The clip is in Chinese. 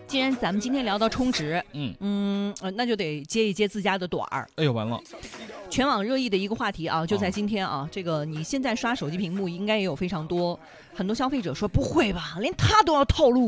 既然咱们今天聊到充值，那就得接一接自家的短儿。 哎呦，完了！ 全网热议的一个话题啊，就在今天啊，这个你现在刷手机屏幕应该也有非常多，很多消费者说不会吧，连他都要套路。